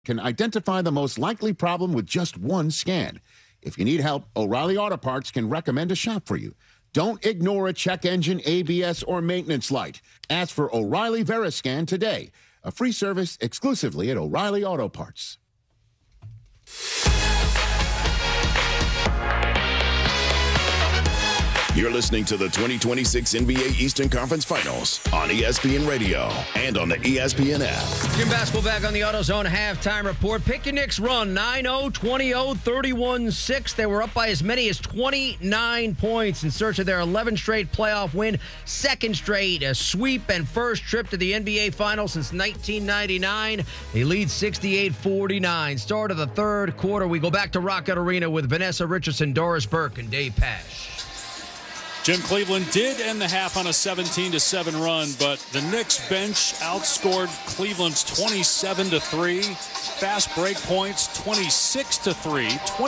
can identify the most likely problem with just one scan. If you need help, O'Reilly Auto Parts can recommend a shop for you. Don't ignore a check engine, ABS, or maintenance light. Ask for O'Reilly Veriscan today. A free service exclusively at O'Reilly Auto Parts. You're listening to the 2026 NBA Eastern Conference Finals on ESPN Radio and on the ESPN app. Jim Basketball back on the AutoZone halftime report. Pick your Knicks run 9-0, 20-0, 31-6. They were up by as many as 29 points in search of their 11th straight playoff win. Second straight sweep and first trip to the NBA Finals since 1999. They lead 68-49. Start of the third quarter. We go back to Rocket Arena with Vanessa Richardson, Doris Burke, and Dave Pasch. Jim, Cleveland did end the half on a 17-7 run, but the Knicks bench outscored Cleveland's 27-3. Fast break points, 26-3,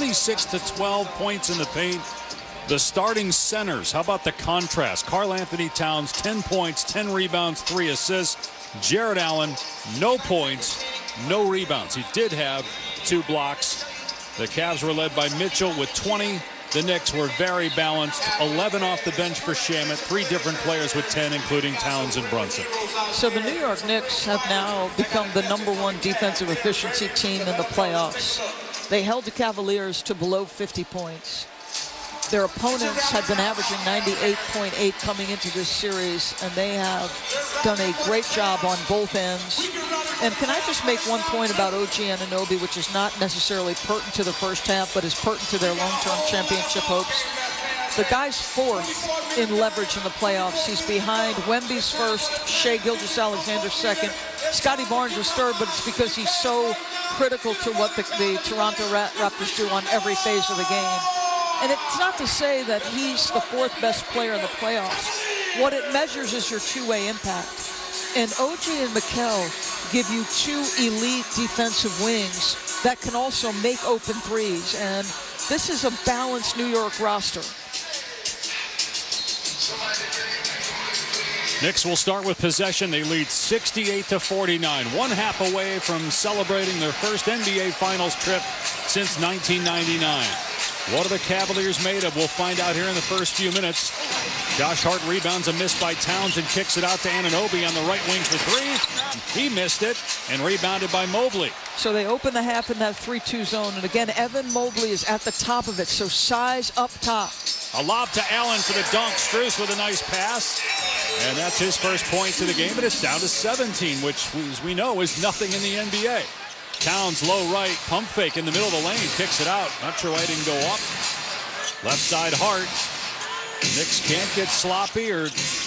26-12 points in the paint. The starting centers, how about the contrast? Karl-Anthony Towns, 10 points, 10 rebounds, 3 assists. Jarrett Allen, no points, no rebounds. He did have 2 blocks. The Cavs were led by Mitchell with 20. The Knicks were very balanced. 11 off the bench for Shamet. 3 different players with 10, including Towns and Brunson. So the New York Knicks have now become the #1 defensive efficiency team in the playoffs. They held the Cavaliers to below 50 points. Their opponents had been averaging 98.8 coming into this series, and they have done a great job on both ends. And can I just make one point about OG Anunoby, which is not necessarily pertinent to the first half, but is pertinent to their long-term championship hopes? The guy's 4th in leverage in the playoffs. He's behind Wemby's 1st, Shai Gilgeous-Alexander's 2nd. Scotty Barnes is 3rd, but it's because he's so critical to what the Toronto Raptors do on every phase of the game. And it's not to say that he's the 4th best player in the playoffs. What it measures is your two-way impact. And OG and Mikal give you 2 elite defensive wings that can also make open threes. And this is a balanced New York roster. Knicks will start with possession. They lead 68-49. 1 half away from celebrating their first NBA Finals trip since 1999. What are the Cavaliers made of? We'll find out here in the first few minutes. Josh Hart rebounds a miss by Towns and kicks it out to Anunoby on the right wing for 3. He missed it and rebounded by Mobley. So they open the half in that 3-2 zone. And again, Evan Mobley is at the top of it. So size up top. A lob to Allen for the dunk. Strus with a nice pass. And that's his first point to the game. But it's down to 17, which, as we know, is nothing in the NBA. Towns low right, pump fake in the middle of the lane, kicks it out. Not sure why it didn't go up. Left side Hart. Knicks can't get sloppy or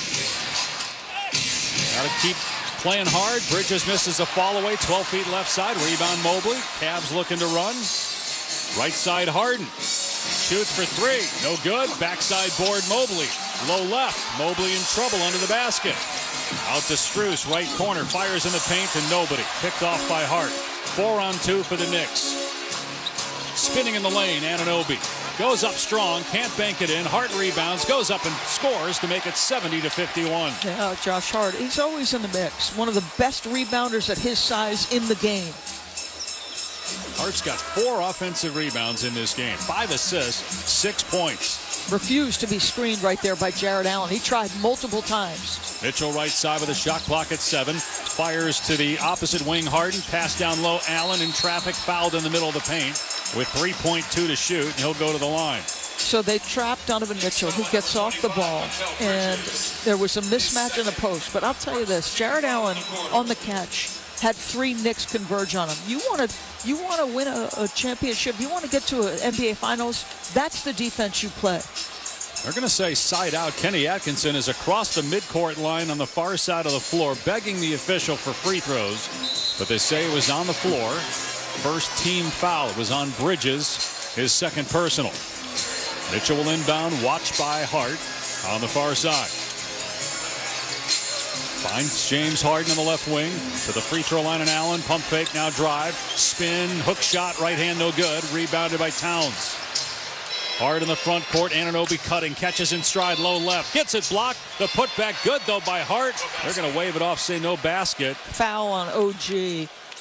gotta keep playing hard. Bridges misses a fall away, 12 feet left side. Rebound Mobley. Cavs looking to run. Right side Harden. Shoots for 3. No good. Backside board Mobley. Low left. Mobley in trouble under the basket. Out to Strus, right corner. Fires in the paint and nobody. Picked off by Hart. 4-on-2 for the Knicks. Spinning in the lane, Anunoby. Goes up strong, can't bank it in. Hart rebounds, goes up and scores to make it 70-51. Yeah, Josh Hart, he's always in the mix. One of the best rebounders at his size in the game. Hart's got 4 offensive rebounds in this game. 5 assists, 6 points. Refused to be screened right there by Jarrett Allen. He tried multiple times. Mitchell right side with a shot clock at 7. Fires to the opposite wing. Harden, pass down low. Allen in traffic, fouled in the middle of the paint with 3.2 to shoot, and he'll go to the line. So they trapped Donovan Mitchell, who gets off the ball, and there was a mismatch in the post. But I'll tell you this, Jarrett Allen on the catch had 3 Knicks converge on him. You want to win a championship, you want to get to an NBA Finals, that's the defense you play. They're going to say side out. Kenny Atkinson is across the midcourt line on the far side of the floor, begging the official for free throws. But they say it was on the floor. First team foul. It was on Bridges, his 2nd personal. Mitchell will inbound, watched by Hart on the far side. Finds James Harden on the left wing to the free throw line, and Allen. Pump fake, now drive. Spin, hook shot, right hand, no good. Rebounded by Towns. Hard in the front court. Anunoby cutting, catches in stride, low left. Gets it blocked. The putback good, though, by Hart. They're going to wave it off, say no basket. Foul on OG.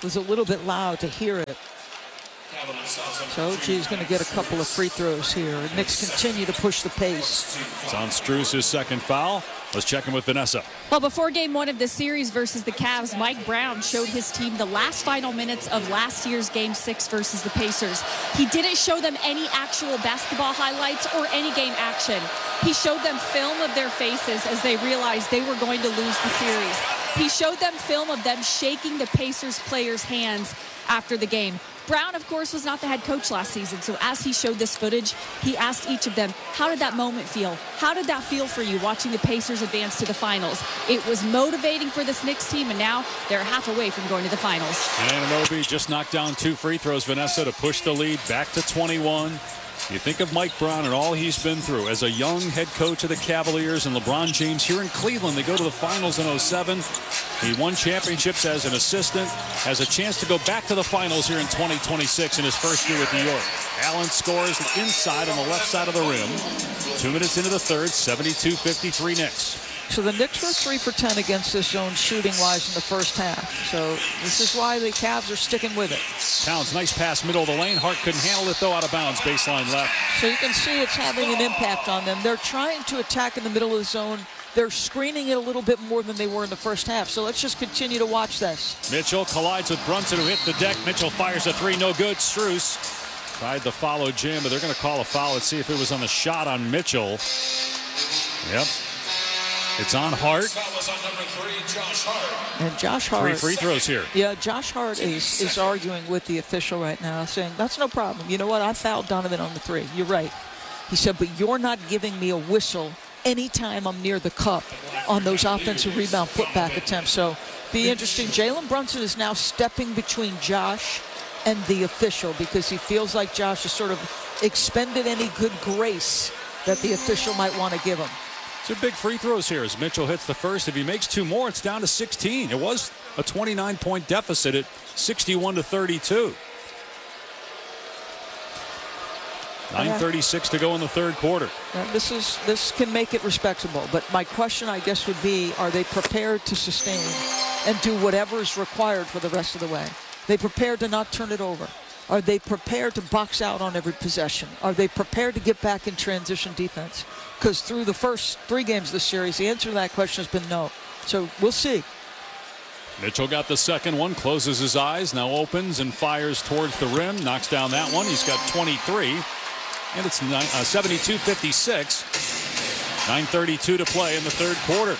was a little bit loud to hear it. So OG's going to get a couple of free throws here. Knicks continue to push the pace. It's on Strus, his second foul. Let's check in with Vanessa. Well, before game one of this series versus the Cavs, Mike Brown showed his team the last final minutes of last year's game 6 versus the Pacers. He didn't show them any actual basketball highlights or any game action. He showed them film of their faces as they realized they were going to lose the series. He showed them film of them shaking the Pacers players' hands after the game. Brown, of course, was not the head coach last season, so as he showed this footage, he asked each of them, how did that moment feel? How did that feel for you watching the Pacers advance to the finals? It was motivating for this Knicks team, and now they're half away from going to the finals. And Anunoby just knocked down 2 free throws, Vanessa, to push the lead back to 21. You think of Mike Brown and all he's been through as a young head coach of the Cavaliers, and LeBron James here in Cleveland. They go to the finals in 07. He won championships as an assistant, has a chance to go back to the finals here in 2026 in his first year with New York. Allen scores inside on the left side of the rim. 2 minutes into the third, 72-53 Knicks. So the Knicks were 3 for 10 against this zone shooting-wise in the first half. So this is why the Cavs are sticking with it. Towns, nice pass, middle of the lane. Hart couldn't handle it, though, out of bounds. Baseline left. So you can see it's having an impact on them. They're trying to attack in the middle of the zone. They're screening it a little bit more than they were in the first half. So let's just continue to watch this. Mitchell collides with Brunson, who hit the deck. Mitchell fires a 3, no good. Strus tried to follow Jim, but they're going to call a foul. Let's see if it was on the shot on Mitchell. Yep. It's on Hart. And Josh Hart. 3 free throws here. Yeah, Josh Hart is arguing with the official right now, saying, that's no problem. You know what? I fouled Donovan on the 3. You're right. He said, but you're not giving me a whistle anytime I'm near the cup on those offensive rebound putback attempts. So be interesting. Jalen Brunson is now stepping between Josh and the official because he feels like Josh has sort of expended any good grace that the official might want to give him. Two big free throws here as Mitchell hits the first. If he makes 2 more, it's down to 16. It was a 29-point deficit at 61-32. 9:36 to go in the third quarter. This can make it respectable, but my question, I guess, would be, are they prepared to sustain and do whatever is required for the rest of the way? They prepared to not turn it over? Are they prepared to box out on every possession? Are they prepared to get back in transition defense? Because through the first 3 games of the series, the answer to that question has been no. So we'll see. Mitchell got the second one, closes his eyes, now opens and fires towards the rim, knocks down that one. He's got 23, and it's 72-56. 9:32 to play in the third quarter.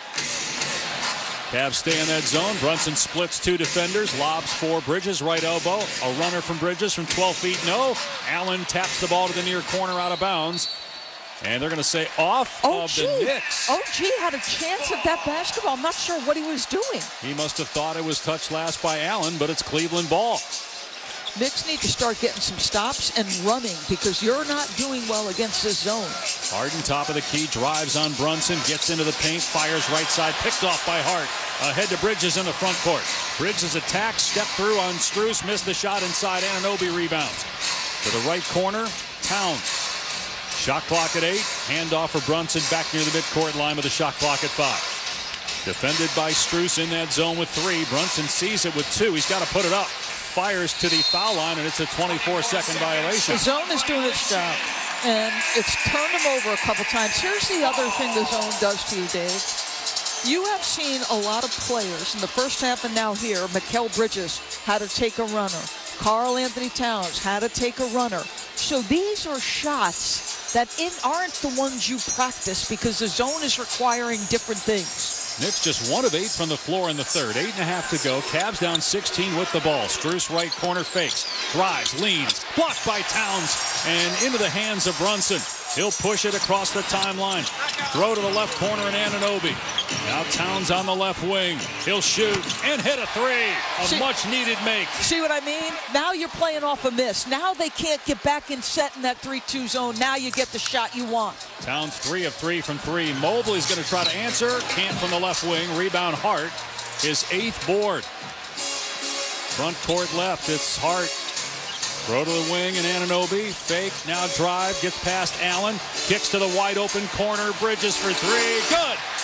Cavs stay in that zone. Brunson splits 2 defenders, lobs for Bridges, right elbow. A runner from Bridges from 12 feet, no. Allen taps the ball to the near corner, out of bounds. And they're going to say off of the Knicks. OG had a chance at that basketball. I'm not sure what he was doing. He must have thought it was touched last by Allen, but it's Cleveland ball. Knicks need to start getting some stops and running because you're not doing well against this zone. Harden, top of the key, drives on Brunson, gets into the paint, fires right side, picked off by Hart. Ahead to Bridges in the front court. Bridges attacks, step through on Strus, missed the shot inside. Anunoby rebounds. To the right corner, Towns. Shot clock at 8. Handoff for Brunson back near the midcourt line with the shot clock at 5. Defended by Strus in that zone with 3. Brunson sees it with 2. He's got to put it up. Fires to the foul line, and it's a 24-second violation. The zone is doing its job, and it's turned them over a couple times. Here's the other thing the zone does to you, Dave. You have seen a lot of players in the first half and now here. Mikal Bridges had to take a runner. Karl Anthony Towns had to take a runner. So these are shots that aren't the ones you practice because the zone is requiring different things. Knicks just 1 of 8 from the floor in the third. 8.5 to go. Cavs down 16 with the ball. Strus right corner fakes. Drives, leans. Blocked by Towns. And into the hands of Brunson. He'll push it across the timeline. Throw to the left corner and Anunoby. Now Towns on the left wing. He'll shoot and hit a 3. A much-needed make. See what I mean? Now you're playing off a miss. Now they can't get back in set in that 3-2 zone. Now you get the shot you want. Towns 3 of 3 from 3. Mobley's going to try to answer. Can't from the left wing. Rebound Hart. His 8th board. Front court left. It's Hart. Throw to the wing and Anunoby. Fake. Now drive. Gets past Allen. Kicks to the wide open corner. Bridges for 3. Good.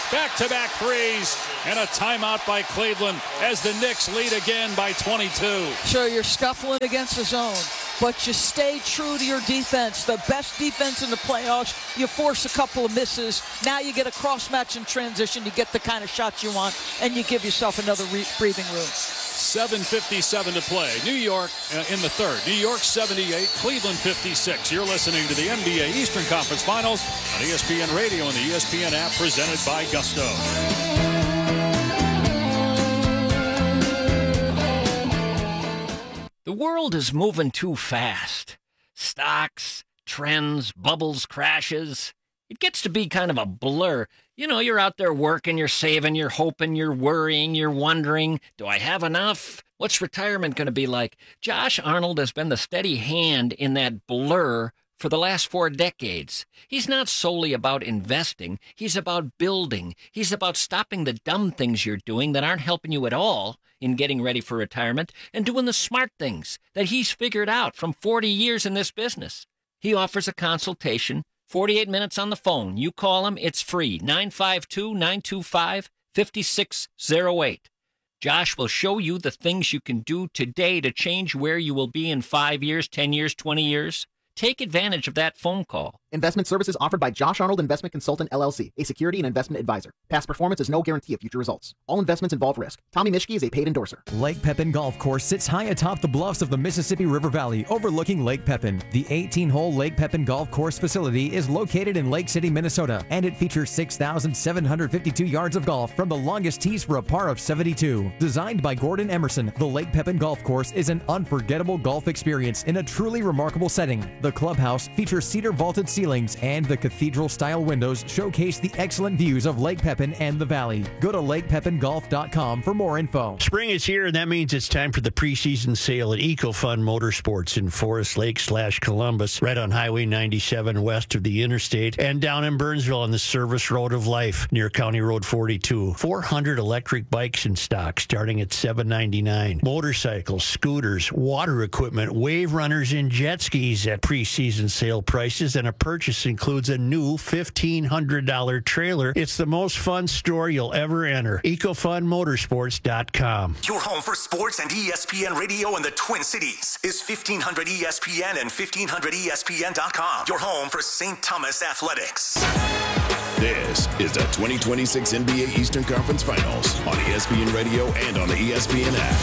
Back-to-back threes and a timeout by Cleveland as the Knicks lead again by 22. Sure, you're scuffling against the zone, but you stay true to your defense. The best defense in the playoffs. You force a couple of misses. Now you get a cross-match in transition. You get the kind of shots you want, and you give yourself another breathing room. 7:57 to play. New York in the third. New York 78, Cleveland 56. You're listening to the NBA Eastern Conference Finals on ESPN Radio and the ESPN app, presented by Gusto. The world is moving too fast. Stocks, trends, bubbles, crashes. It gets to be kind of a blur. You know, you're out there working, you're saving, you're hoping, you're worrying, you're wondering, do I have enough? What's retirement going to be like? Josh Arnold has been the steady hand in that blur for the last 4 decades. He's not solely about investing. He's about building. He's about stopping the dumb things you're doing that aren't helping you at all in getting ready for retirement and doing the smart things that he's figured out from 40 years in this business. He offers a consultation, 48 minutes on the phone. You call him, it's free, 952-925-5608. Josh will show you the things you can do today to change where you will be in 5 years, 10 years, 20 years. Take advantage of that phone call. Investment services offered by Josh Arnold Investment Consultant, LLC, a security and investment advisor. Past performance is no guarantee of future results. All investments involve risk. Tommy Mischke is a paid endorser. Lake Pepin Golf Course sits high atop the bluffs of the Mississippi River Valley, overlooking Lake Pepin. The 18-hole Lake Pepin Golf Course facility is located in Lake City, Minnesota, and it features 6,752 yards of golf from the longest tees for a par of 72. Designed by Gordon Emerson, the Lake Pepin Golf Course is an unforgettable golf experience in a truly remarkable setting. The clubhouse features cedar vaulted ceilings, and the cathedral-style windows showcase the excellent views of Lake Pepin and the valley. Go to lakepepingolf.com for more info. Spring is here, and that means it's time for the preseason sale at EcoFun Motorsports in Forest Lake/Columbus, right on Highway 97 west of the interstate, and down in Burnsville on the Service Road of Life near County Road 42. 400 electric bikes in stock starting at $799. Motorcycles, scooters, water equipment, wave runners, and jet skis at preseason sale prices, and a purchase includes a new $1,500 trailer. It's the most fun store you'll ever enter. EcoFunMotorsports.com. Your home for sports and ESPN Radio in the Twin Cities is 1500 ESPN and 1500ESPN.com. Your home for St. Thomas Athletics. This is the 2026 NBA Eastern Conference Finals on ESPN Radio and on the ESPN app.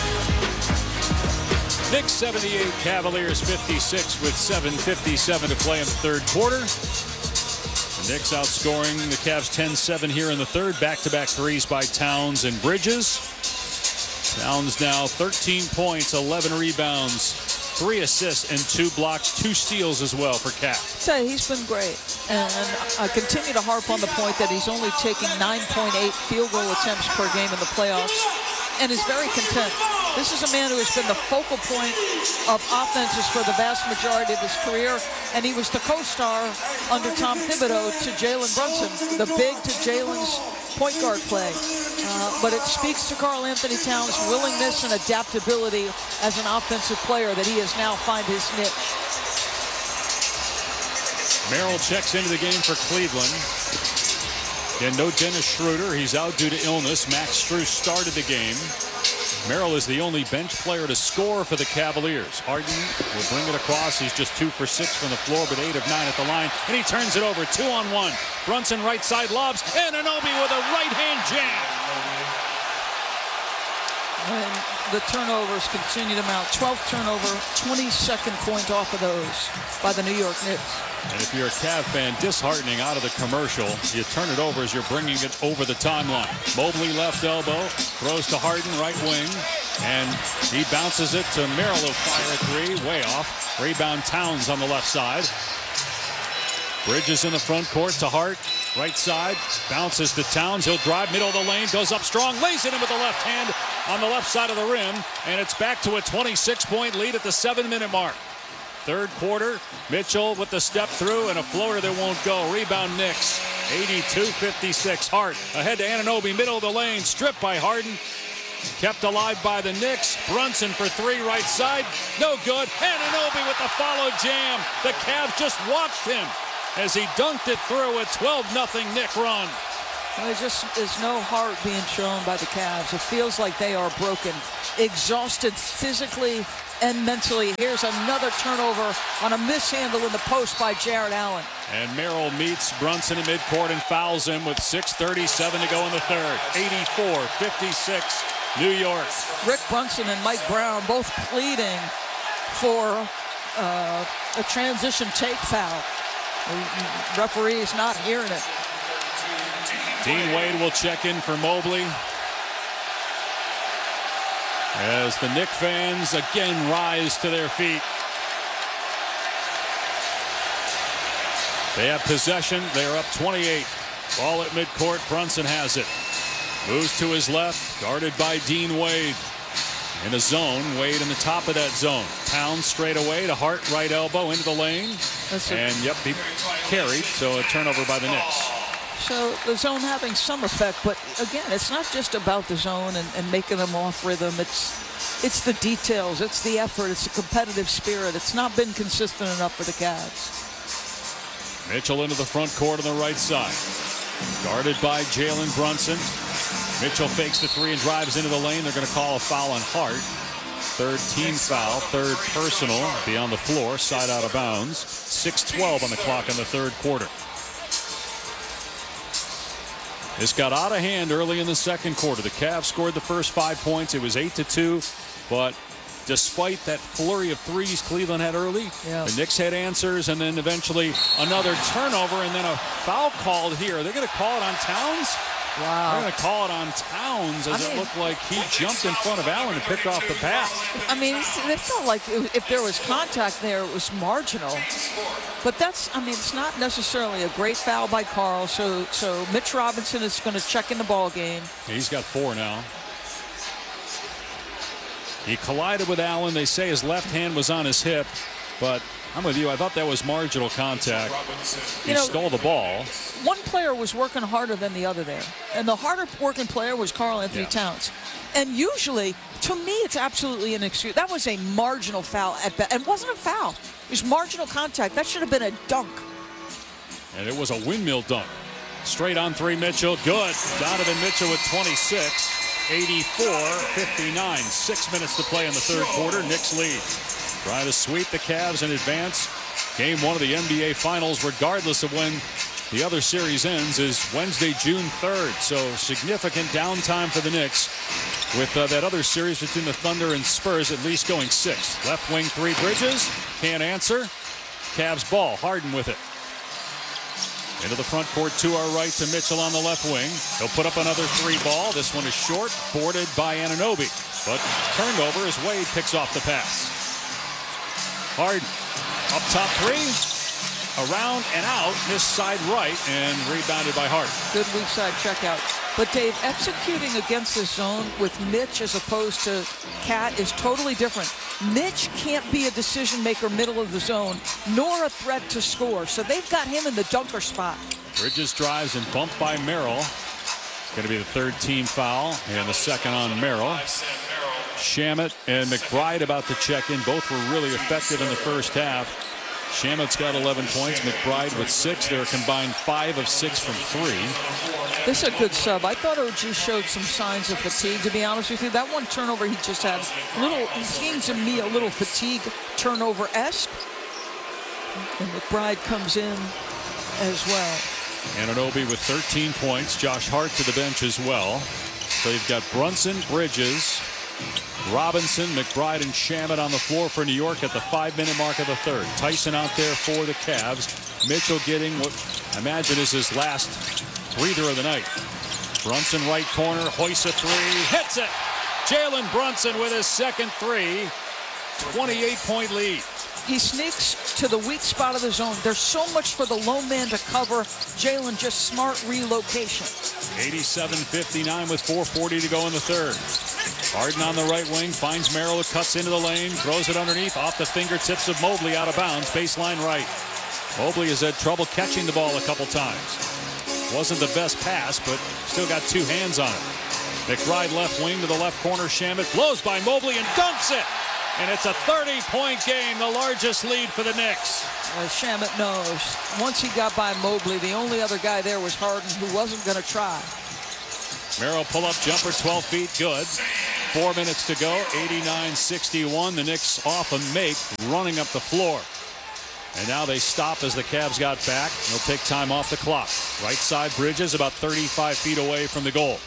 Knicks 78, Cavaliers 56 with 7:57 to play in the third quarter. The Knicks outscoring the Cavs 10-7 here in the third. Back-to-back threes by Towns and Bridges. Towns now 13 points, 11 rebounds, 3 assists, and 2 blocks, 2 steals as well for Cat. Tell you, he's been great. And I continue to harp on the point that he's only taking 9.8 field goal attempts per game in the playoffs and is very content. This is a man who has been the focal point of offenses for the vast majority of his career, and he was the co-star under Tom Thibodeau to Jalen Brunson, the big to Jalen's point guard play. But it speaks to Karl Anthony Towns' willingness and adaptability as an offensive player that he has now found his niche. Merrill checks into the game for Cleveland. Again, no Dennis Schroeder. He's out due to illness. Max Strus started the game. Merrill is the only bench player to score for the Cavaliers. Harden will bring it across. He's just 2 for 6 from the floor, but 8 of 9 at the line. And he turns it over 2-on-1. Brunson right side lobs. And Anunoby with a right-hand jam. And the turnovers continue to mount. 12th turnover, 22nd point off of those by the New York Knicks. And if you're a Cav fan, disheartening out of the commercial, you turn it over as you're bringing it over the timeline. Mobley left elbow, throws to Harden, right wing, and he bounces it to Merrill, who fire 3, way off. Rebound Towns on the left side. Bridges in the front court to Hart, right side, bounces to Towns. He'll drive middle of the lane, goes up strong, lays it in with the left hand on the left side of the rim, and it's back to a 26-point lead at the 7-minute mark. Third quarter, Mitchell with the step through and a floater that won't go. Rebound Knicks, 82-56. Hart ahead to Anunoby, middle of the lane, stripped by Harden. Kept alive by the Knicks. Brunson for 3 right side, no good. Anunoby with the follow jam. The Cavs just watched him as he dunked it through a 12-0 Knick run. There just is no heart being shown by the Cavs. It feels like they are broken, exhausted physically and mentally. Here's another turnover on a mishandle in the post by Jarrett Allen. And Merrill meets Brunson in midcourt and fouls him with 6:37 to go in the third. 84-56, New York. Rick Brunson and Mike Brown both pleading for a transition take foul. The referee is not hearing it. Dean Wade will check in for Mobley. As the Knick fans again rise to their feet. They have possession. They are up 28. Ball at midcourt. Brunson has it. Moves to his left. Guarded by Dean Wade. In a zone. Wade in the top of that zone. Towns straight away to Hart, right elbow into the lane. He carried. So a turnover by the Knicks. So the zone having some effect, but again, it's not just about the zone and making them off rhythm. It's the details, it's the effort, it's the competitive spirit. It's not been consistent enough for the Cavs. Mitchell into the front court on the right side. Guarded by Jalen Brunson. Mitchell fakes the three and drives into the lane. They're going to call a foul on Hart. Third team foul, third personal, be on the floor, side out of bounds. 6:12 on the clock in the third quarter. This got out of hand early in the second quarter. The Cavs scored the first 5 points. It was 8-2, but despite that flurry of threes Cleveland had early, the Knicks had answers, and then eventually another turnover, and then a foul called here. They're going to call it on Towns? Wow. They're going to call it on Towns as it looked like he jumped in front of Allen and picked off the pass. I mean, it felt like if there was contact there, it was marginal. But it's not necessarily a great foul by Karl. So Mitch Robinson is going to check in the ball game. He's got 4 now. He collided with Allen. They say his left hand was on his hip, but I'm with you. I thought that was marginal contact. He stole the ball. One player was working harder than the other there, and the harder working player was Karl Anthony Towns. And usually, to me, it's absolutely an excuse. That was a marginal foul at best. It wasn't a foul. It was marginal contact. That should have been a dunk. And it was a windmill dunk. Straight on three, Mitchell. Good. Donovan Mitchell with 26. 84-59. 6 minutes to play in the third quarter. Knicks lead. Try to sweep the Cavs in advance. Game 1 of the NBA Finals, regardless of when the other series ends, is Wednesday, June 3rd. So significant downtime for the Knicks with that other series between the Thunder and Spurs at least going 6. Left wing three, Bridges. Can't answer. Cavs ball. Harden with it. Into the front court to our right to Mitchell on the left wing. He'll put up another three ball. This one is short, boarded by Anunoby. But turned over as Wade picks off the pass. Harden up top three. Around and out, missed side right, and rebounded by Hart. Good weak side checkout. But Dave, executing against the zone with Mitch as opposed to Cat is totally different. Mitch can't be a decision maker middle of the zone, nor a threat to score. So they've got him in the dunker spot. Bridges drives and bumped by Merrill. It's going to be the third team foul and the second on Merrill. Shamet and McBride about to check in. Both were really effective in the first half. Shamet's got 11 points. McBride with 6. They're a combined 5 of 6 from 3. This is a good sub. I thought OG showed some signs of fatigue, to be honest with you. That one turnover he just had, it seems to me a little fatigue turnover-esque. And McBride comes in as well. Anunoby with 13 points. Josh Hart to the bench as well. So you've got Brunson, Bridges, Robinson, McBride, and Shamet on the floor for New York at the 5-minute mark of the third. Tyson out there for the Cavs. Mitchell getting what I imagine is his last breather of the night. Brunson right corner, hoists a three, hits it. Jalen Brunson with his second three. 28-point lead. He sneaks to the weak spot of the zone. There's so much for the lone man to cover. Jalen just smart relocation. 87-59 with 4:40 to go in the third. Harden on the right wing, finds Merrill, cuts into the lane, throws it underneath, off the fingertips of Mobley, out of bounds, baseline right. Mobley has had trouble catching the ball a couple times. Wasn't the best pass, but still got 2 hands on it. McBride left wing to the left corner, Shamet blows by Mobley and dunks it. And it's a 30-point game, the largest lead for the Knicks. Shamet knows. Once he got by Mobley, the only other guy there was Harden, who wasn't going to try. Merrill pull-up jumper, 12 feet, good. 4 minutes to go, 89-61. The Knicks off a make, running up the floor. And now they stop as the Cavs got back. They'll take time off the clock. Right side, Bridges, about 35 feet away from the goal.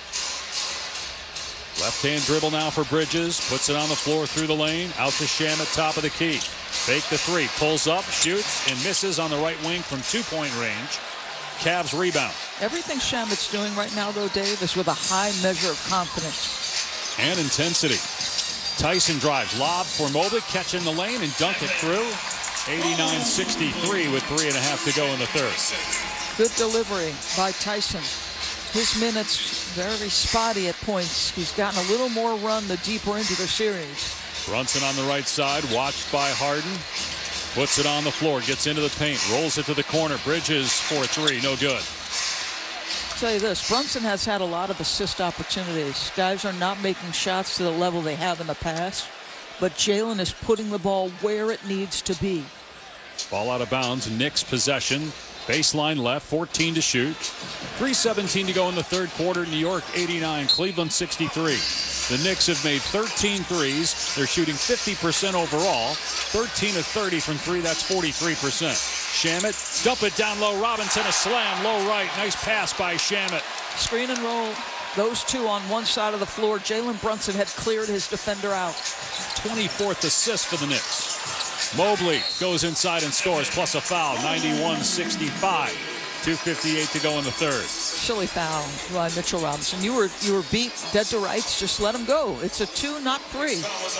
Left-hand dribble now for Bridges. Puts it on the floor through the lane. Out to Shamet, top of the key. Fake the three. Pulls up, shoots, and misses on the right wing from two-point range. Cavs rebound. Everything Shamet's doing right now, though, Dave, is with a high measure of confidence. And intensity. Tyson drives. Lob for Mobley. Catch in the lane and dunk it through. 89-63 with 3.5 to go in the third. Good delivery by Tyson. His minutes very spotty at points. He's gotten a little more run the deeper into the series. Brunson on the right side, watched by Harden. Puts it on the floor, gets into the paint, rolls it to the corner. Bridges for three, no good. I'll tell you this, Brunson has had a lot of assist opportunities. Guys are not making shots to the level they have in the past, but Jalen is putting the ball where it needs to be. Ball out of bounds, Knicks possession. Baseline left, 14 to shoot. 3:17 to go in the third quarter. New York 89, Cleveland 63. The Knicks have made 13 threes. They're shooting 50% overall. 13 of 30 from three, that's 43%. Shamet, dump it down low. Robinson, a slam, low right. Nice pass by Shamet. Screen and roll. Those two on one side of the floor. Jalen Brunson had cleared his defender out. 24th assist for the Knicks. Mobley goes inside and scores, plus a foul, 91-65. 2:58 to go in the third. Silly foul by Mitchell Robinson. You were beat dead to rights. Just let him go. It's a 2, not 3.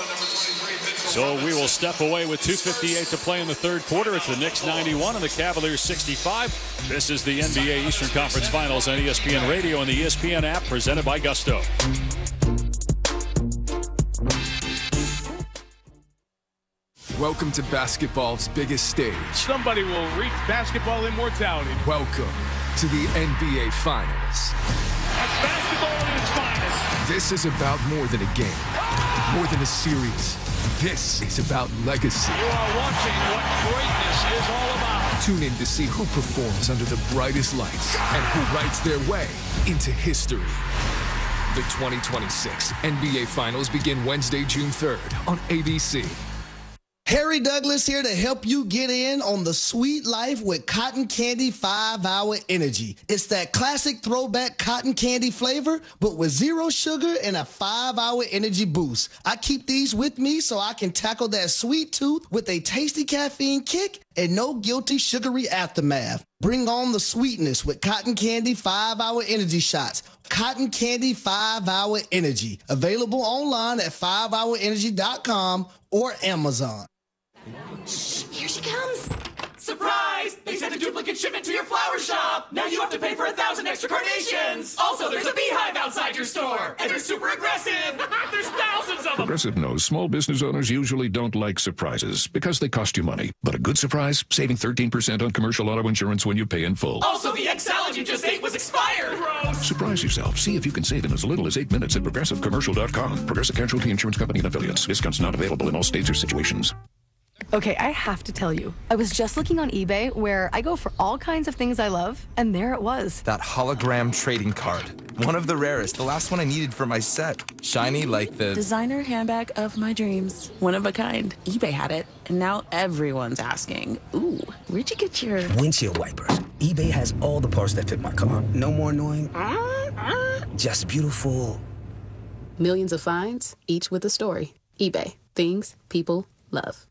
So we will step away with 2:58 to play in the third quarter. It's the Knicks 91 and the Cavaliers 65. This is the NBA Eastern Conference Finals on ESPN Radio and the ESPN app, presented by Gusto. Welcome to basketball's biggest stage. Somebody will reach basketball immortality. Welcome to the NBA Finals. That's basketball at its finest. This is about more than a game, more than a series. This is about legacy. You are watching what greatness is all about. Tune in to see who performs under the brightest lights and who writes their way into history. The 2026 NBA Finals begin Wednesday, June 3rd on ABC. Harry Douglas here to help you get in on the sweet life with Cotton Candy 5-Hour Energy. It's that classic throwback cotton candy flavor, but with 0 sugar and a 5-hour energy boost. I keep these with me so I can tackle that sweet tooth with a tasty caffeine kick and no guilty sugary aftermath. Bring on the sweetness with Cotton Candy 5-Hour Energy Shots. Cotton Candy 5-Hour Energy. Available online at 5hourenergy.com or Amazon. Shh, here she comes. Surprise! They sent a duplicate shipment to your flower shop. Now you have to pay for 1,000 extra carnations. Also, there's a beehive outside your store. And they're super aggressive. There's thousands of them. Progressive knows small business owners usually don't like surprises because they cost you money. But a good surprise, saving 13% on commercial auto insurance when you pay in full. Also, the egg salad you just ate was expired. Gross. Surprise yourself. See if you can save in as little as 8 minutes at progressivecommercial.com. Progressive Casualty Insurance Company and Affiliates. Discounts not available in all states or situations. Okay, I have to tell you, I was just looking on eBay where I go for all kinds of things I love, and there it was. That hologram trading card. One of the rarest, the last one I needed for my set. Shiny like the designer handbag of my dreams. One of a kind. eBay had it, and now everyone's asking, ooh, where'd you get your windshield wipers? eBay has all the parts that fit my car. No more annoying, just beautiful. Millions of finds, each with a story. eBay. Things people love.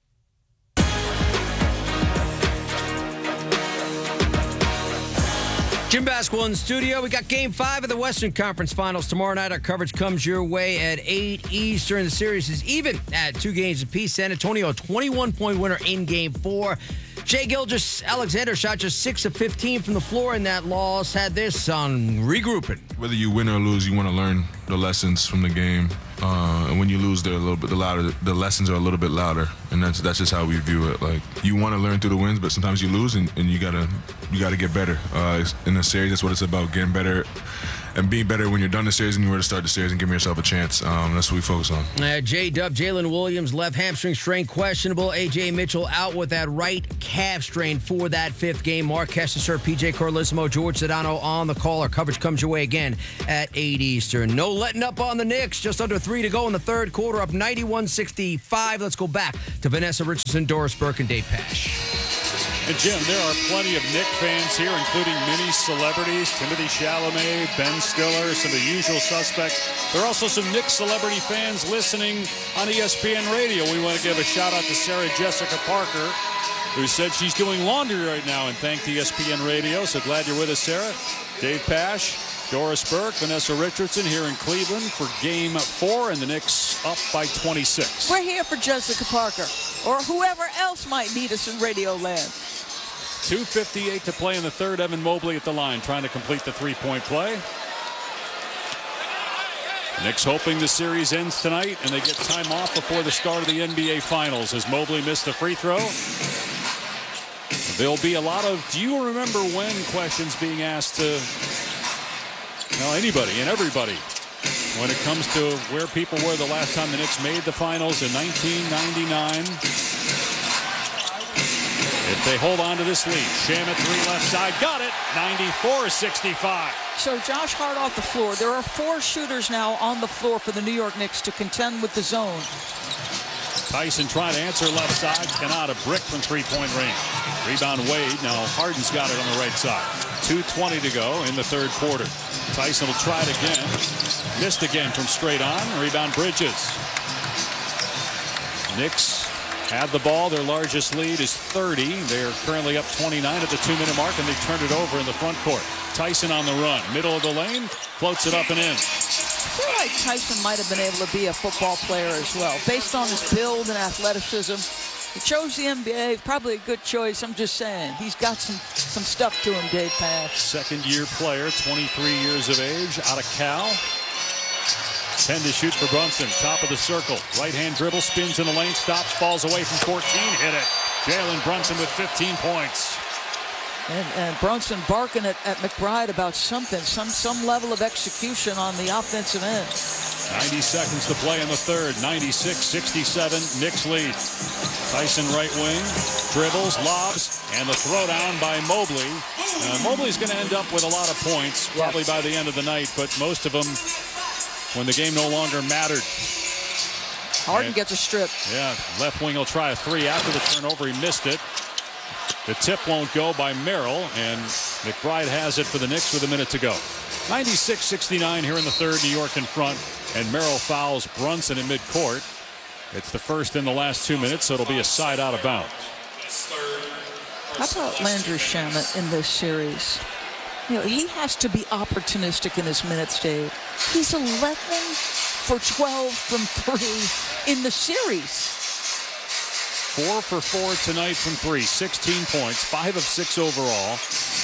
Jim Basketball in the studio. We got Game 5 of the Western Conference Finals tomorrow night. Our coverage comes your way at 8 Eastern. The series is even at 2 games apiece. San Antonio, a 21-point winner in Game 4. Shai Gilgeous-Alexander shot just 6 of 15 from the floor in that loss. Had this on regrouping. Whether you win or lose, you want to learn the lessons from the game. And when you lose, they're a little bit louder. The lessons are a little bit louder, and that's just how we view it. Like, you want to learn through the wins, but sometimes you lose, and you gotta get better. In a series, that's what it's about: getting better and being better when you're done the series than you were to start the series and giving yourself a chance. That's what we focus on. J-Dub, Jalen Williams, left hamstring strain questionable. A.J. Mitchell out with that right calf strain for that 5th game. Mark Kesteser, P.J. Carlissimo, George Sedano on the call. Our coverage comes your way again at 8 Eastern. No letting up on the Knicks. Just under 3 to go in the third quarter, up 91-65. Let's go back to Vanessa Richardson, Doris Burke, and Dave Pasch. And Jim, there are plenty of Knick fans here, including many celebrities, Timothée Chalamet, Ben Stiller, some of the usual suspects. There are also some Knick celebrity fans listening on ESPN Radio. We want to give a shout out to Sarah Jessica Parker, who said she's doing laundry right now and thanked ESPN Radio. So glad you're with us, Sarah. Dave Pasch, Doris Burke, Vanessa Richardson here in Cleveland for Game 4, and the Knicks up by 26. We're here for Jessica Parker, or whoever else might need us in Radio Land. 2:58 to play in the third. Evan Mobley at the line trying to complete the three-point play. Knicks hoping the series ends tonight and they get time off before the start of the NBA Finals as Mobley missed the free throw. There'll be a lot of do you remember when questions being asked to anybody and everybody when it comes to where people were the last time the Knicks made the Finals in 1999. If they hold on to this lead, Shamet 3 left side, got it, 94-65. So Josh Hart off the floor. There are 4 shooters now on the floor for the New York Knicks to contend with the zone. Tyson trying to answer left side, cannot, a brick from three-point range. Rebound Wade, now Harden's got it on the right side. 2:20 to go in the third quarter. Tyson will try it again, missed again from straight on, rebound Bridges. Knicks have the ball. Their largest lead is 30. They're currently up 29 at the 2-minute mark, and they turned it over in the front court. Tyson on the run. Middle of the lane. Floats it up and in. I feel like Tyson might have been able to be a football player as well. Based on his build and athleticism, he chose the NBA. Probably a good choice. I'm just saying. He's got some stuff to him, Dave Pasch. Second-year player, 23 years of age, out of Cal. 10 to shoot for Brunson. Top of the circle. Right-hand dribble, spins in the lane, stops, falls away from 14. Hit it. Jalen Brunson with 15 points. And Brunson barking at McBride about something, some level of execution on the offensive end. 90 seconds to play in the third. 96-67. Knicks lead. Tyson right wing. Dribbles, lobs, and the throwdown by Mobley. Mobley's going to end up with a lot of points, probably by the end of the night, but most of them when the game no longer mattered. Harden gets a strip. Yeah, left wing will try a 3 after the turnover. He missed it. The tip won't go by Merrill, and McBride has it for the Knicks with a minute to go. 96-69 here in the third, New York in front, and Merrill fouls Brunson in midcourt. It's the first in the last 2 minutes, so it'll be a side out of bounds. How about Landry Shamet in this series? You know, he has to be opportunistic in his minutes, Dave. He's 11 for 12 from 3 in the series. 4 for 4 tonight from 3. 16 points, 5 of 6 overall.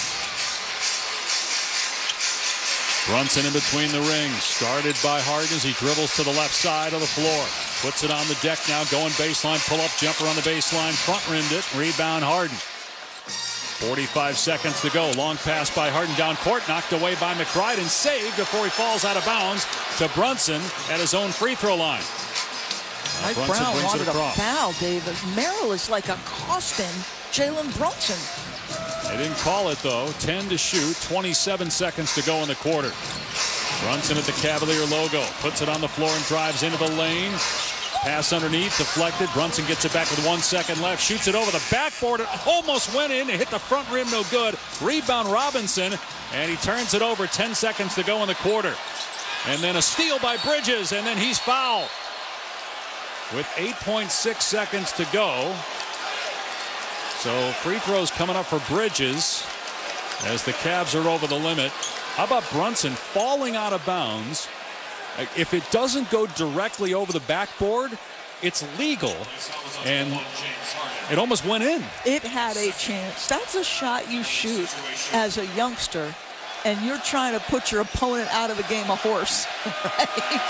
Brunson in between the rings, guarded by Harden as he dribbles to the left side of the floor. Puts it on the deck now, going baseline, pull-up jumper on the baseline, front-rimmed it, rebound Harden. 45 seconds to go. Long pass by Harden down court, knocked away by McBride and saved before he falls out of bounds to Brunson at his own free throw line. Mike Brown wanted a foul, David. Merrill is like accosting Jalen Brunson. They didn't call it, though. 10 to shoot, 27 seconds to go in the quarter. Brunson at the Cavalier logo, puts it on the floor and drives into the lane. Pass underneath, deflected. Brunson gets it back with 1 second left. Shoots it over the backboard. It almost went in. It hit the front rim, no good. Rebound Robinson, and he turns it over. 10 seconds to go in the quarter. And then a steal by Bridges, and then he's fouled. With 8.6 seconds to go. So free throws coming up for Bridges as the Cavs are over the limit. How about Brunson falling out of bounds? If it doesn't go directly over the backboard, it's legal. And it almost went in. It had a chance. That's a shot you shoot as a youngster, and you're trying to put your opponent out of the game of horse. Right?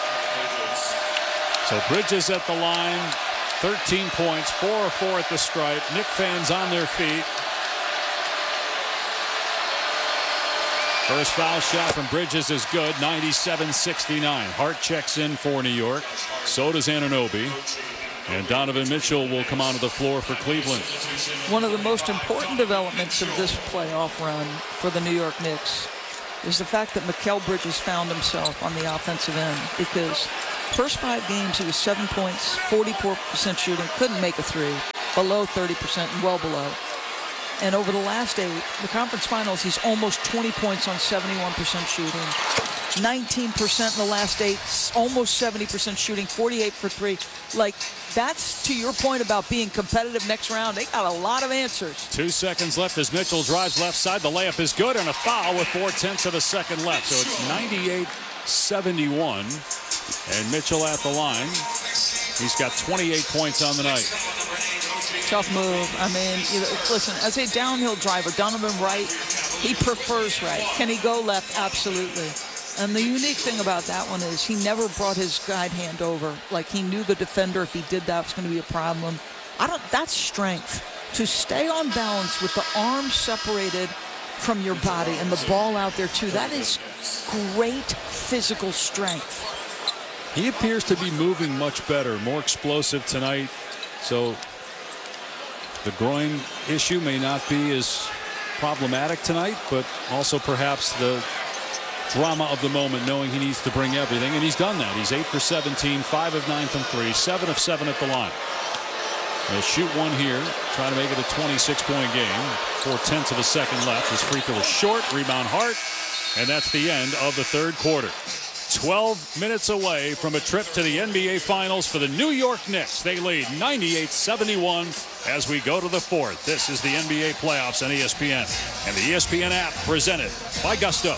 So Bridges at the line, 13 points, 4 of 4 at the stripe. Knick fans on their feet. First foul shot from Bridges is good, 97-69. Hart checks in for New York. So does Anunoby. And Donovan Mitchell will come onto the floor for Cleveland. One of the most important developments of this playoff run for the New York Knicks is the fact that Mikal Bridges found himself on the offensive end, because first 5 games he was 7 points, 44% shooting, couldn't make a three, below 30% and well below. And over the last 8, the conference finals, he's almost 20 points on 71% shooting. 19% in the last 8, almost 70% shooting, 48 for 3. Like, that's to your point about being competitive next round. They got a lot of answers. 2 seconds left as Mitchell drives left side. The layup is good, and a foul with 4/10 of a second left. So it's 98-71. And Mitchell at the line. He's got 28 points on the night. Tough move. I mean, listen, as a downhill driver, Donovan Wright, he prefers right. Can he go left? Absolutely. And the unique thing about that one is he never brought his guide hand over. Like, he knew the defender, if he did that, was going to be a problem. That's strength. To stay on balance with the arms separated from your body and the ball out there, too, that is great physical strength. He appears to be moving much better, more explosive tonight. So the groin issue may not be as problematic tonight, but also perhaps the drama of the moment, knowing he needs to bring everything, and he's done that. He's 8 for 17, 5 of 9 from 3, 7 of 7 at the line. They'll shoot one here, try to make it a 26-point game. 4/10 of a second left. His free throw is short, rebound Hart, and that's the end of the third quarter. 12 minutes away from a trip to the NBA Finals for the New York Knicks. They lead 98-71 as we go to the fourth. This is the NBA playoffs on ESPN and the ESPN app, presented by Gusto.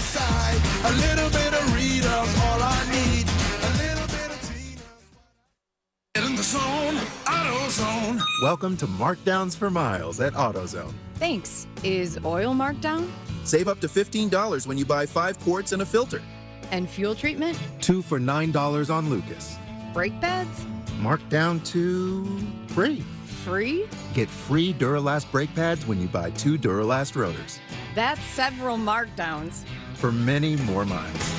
A little bit of Rita's all I need. A little bit of Tina. Get in the zone, AutoZone. Welcome to Markdowns for Miles at AutoZone. Thanks. Is oil marked down? Save up to $15 when you buy 5 quarts and a filter. And fuel treatment? 2 for $9 on Lucas. Brake pads? Marked down to free. Free? Get free Duralast brake pads when you buy 2 Duralast rotors. That's several markdowns. For many more miles.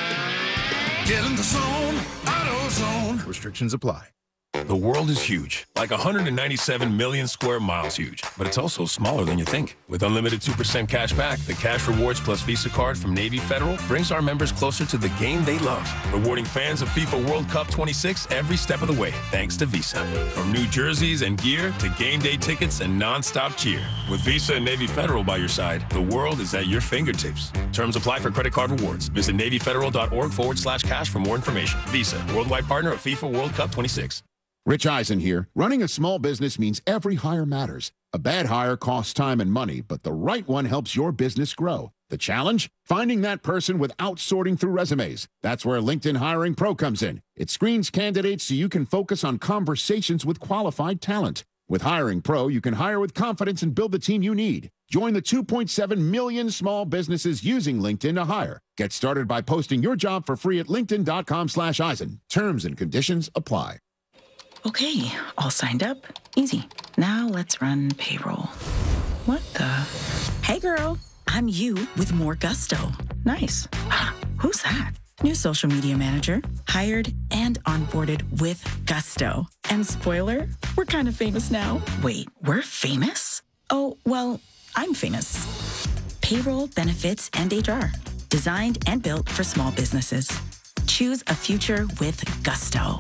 Get in the zone, AutoZone. Restrictions apply. The world is huge, like 197 million square miles huge, but it's also smaller than you think. With unlimited 2% cash back, the Cash Rewards Plus Visa card from Navy Federal brings our members closer to the game they love, rewarding fans of FIFA World Cup 26 every step of the way, thanks to Visa. From new jerseys and gear to game day tickets and non-stop cheer. With Visa and Navy Federal by your side, the world is at your fingertips. Terms apply for credit card rewards. Visit NavyFederal.org/cash for more information. Visa, worldwide partner of FIFA World Cup 26. Rich Eisen here. Running a small business means every hire matters. A bad hire costs time and money, but the right one helps your business grow. The challenge? Finding that person without sorting through resumes. That's where LinkedIn Hiring Pro comes in. It screens candidates so you can focus on conversations with qualified talent. With Hiring Pro, you can hire with confidence and build the team you need. Join the 2.7 million small businesses using LinkedIn to hire. Get started by posting your job for free at linkedin.com/Eisen. Terms and conditions apply. Okay, all signed up. Easy. Now let's run payroll. What the? Hey girl, I'm you with more Gusto. Nice. Who's that? New social media manager, hired and onboarded with Gusto. And spoiler, we're kind of famous now. Wait, we're famous? Oh, well, I'm famous. Payroll, benefits, and HR. Designed and built for small businesses. Choose a future with Gusto.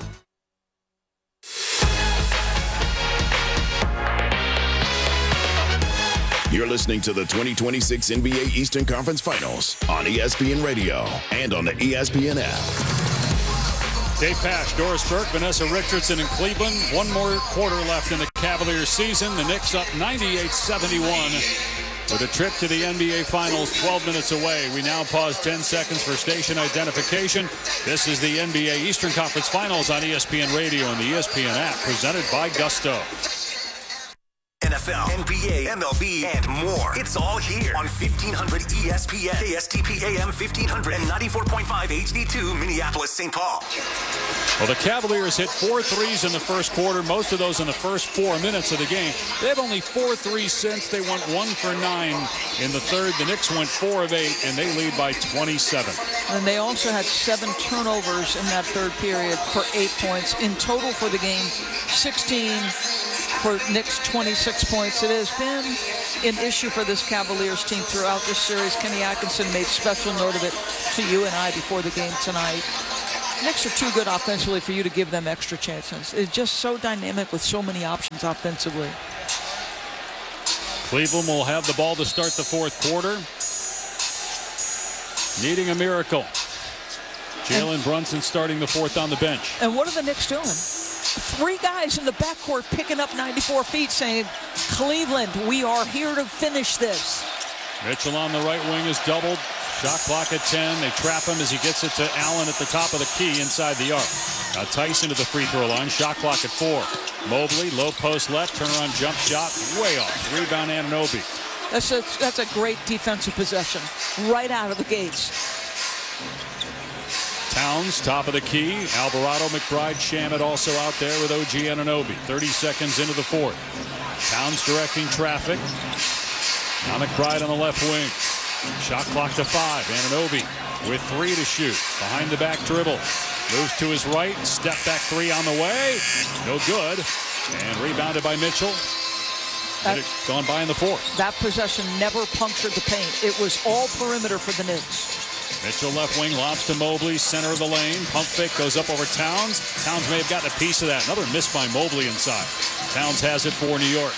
You're listening to the 2026 NBA Eastern Conference Finals on ESPN Radio and on the ESPN app. Dave Pasch, Doris Burke, Vanessa Richardson in Cleveland. One more quarter left in the Cavaliers season. The Knicks up 98-71 with a trip to the NBA Finals 12 minutes away. We now pause 10 seconds for station identification. This is the NBA Eastern Conference Finals on ESPN Radio and the ESPN app, presented by Gusto. NFL NFL, NBA, MLB, and more. It's all here on 1500 ESPN, KSTP AM 1500, and 94.5 HD2 Minneapolis, St. Paul. Well, the Cavaliers hit 4 threes in the first quarter, most of those in the first 4 minutes of the game. They have only 4 threes since. They went 1 for 9 in the third. The Knicks went 4 of 8, and they lead by 27. And they also had 7 turnovers in that third period for 8 points. In total for the game, 16 for Knicks, 26 points. It has been an issue for this Cavaliers team throughout this series. Kenny Atkinson made special note of it to you and I before the game tonight. Knicks are too good offensively for you to give them extra chances. It's just so dynamic with so many options offensively. Cleveland will have the ball to start the fourth quarter. Needing a miracle. Jalen Brunson starting the fourth on the bench. And what are the Knicks doing? 3 guys in the backcourt picking up 94 feet saying, Cleveland, we are here to finish this. Mitchell on the right wing is doubled. Shot clock at 10. They trap him as he gets it to Allen at the top of the key inside the arc. Now Tyson to the free throw line. Shot clock at 4. Mobley, low post left, turnaround jump shot, way off. Rebound Anunoby. That's a great defensive possession right out of the gates. Towns, top of the key. Alvarado, McBride, Shamet also out there with OG Anunoby. 30 seconds into the fourth. Towns directing traffic. Now McBride on the left wing. Shot clock to 5. Anunoby with 3 to shoot. Behind the back dribble. Moves to his right. Step back 3 on the way. No good. And rebounded by Mitchell. Gone by in the fourth. That possession never punctured the paint. It was all perimeter for the Knicks. Mitchell left wing, lobs to Mobley, center of the lane. Pump fake goes up over Towns. Towns may have gotten a piece of that. Another miss by Mobley inside. Towns has it for New York.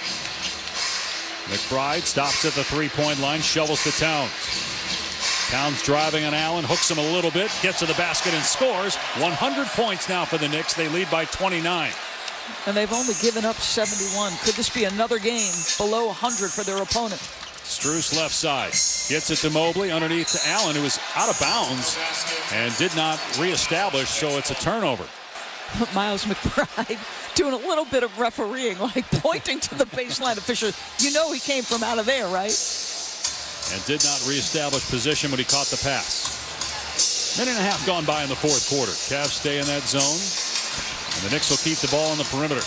McBride stops at the three-point line, shovels to Towns. Towns driving on Allen, hooks him a little bit, gets to the basket and scores. 100 points now for the Knicks. They lead by 29. And they've only given up 71. Could this be another game below 100 for their opponent? Strus left side. Gets it to Mobley, underneath to Allen, who was out of bounds and did not reestablish, so it's a turnover. Miles McBride doing a little bit of refereeing, like pointing to the baseline official. You know he came from out of there, right? And did not reestablish position when he caught the pass. Minute and a half gone by in the fourth quarter. Cavs stay in that zone, and the Knicks will keep the ball on the perimeter.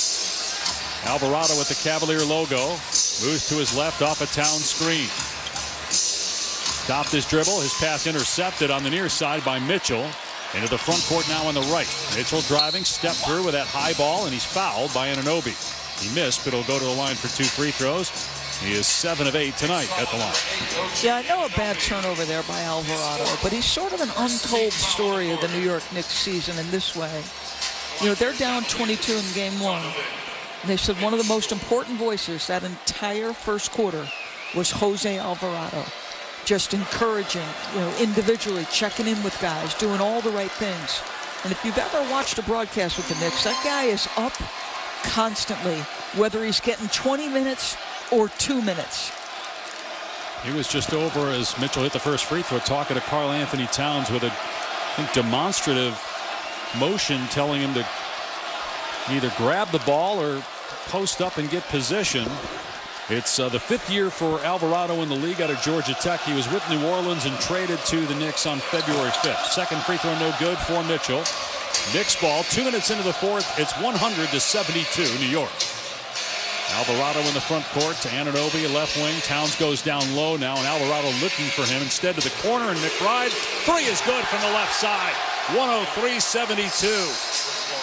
Alvarado with the Cavalier logo. Moves to his left off a Towns screen. Stopped his dribble. His pass intercepted on the near side by Mitchell. Into the front court now on the right. Mitchell driving, step through with that high ball, and he's fouled by Anunoby. He missed, but he'll go to the line for 2 free throws. He is 7 of 8 tonight at the line. Yeah, I know a bad turnover there by Alvarado, but he's sort of an untold story of the New York Knicks season in this way. You know, they're down 22 in game 1. And they said one of the most important voices that entire first quarter was Jose Alvarado. Just encouraging, individually checking in with guys, doing all the right things. And if you've ever watched a broadcast with the Knicks, that guy is up constantly, whether he's getting 20 minutes or 2 minutes. He was just over as Mitchell hit the first free throw, talking to Karl Anthony Towns with a demonstrative motion telling him to either grab the ball or post up and get position. It's the 5th year for Alvarado in the league out of Georgia Tech. He was with New Orleans and traded to the Knicks on February 5th. Second free throw no good for Mitchell. Knicks ball 2 minutes into the fourth. It's 100-72 New York. Alvarado in the front court to Anunoby, left wing. Towns goes down low now, and Alvarado looking for him instead to the corner, and McBride. 3 is good from the left side. 103-72.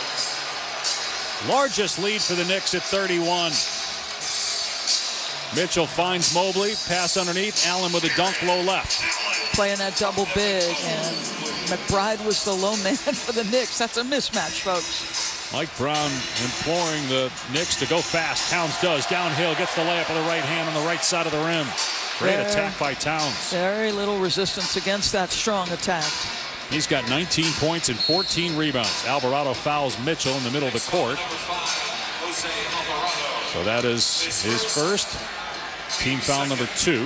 Largest lead for the Knicks at 31. Mitchell finds Mobley, pass underneath. Allen with a dunk low left. Playing that double big, and McBride was the lone man for the Knicks. That's a mismatch, folks. Mike Brown imploring the Knicks to go fast. Towns does. Downhill, gets the layup with the right hand on the right side of the rim. Great attack by Towns. Very little resistance against that strong attack. He's got 19 points and 14 rebounds. Alvarado fouls Mitchell in the middle of the court. So that is his first. Team foul number 2.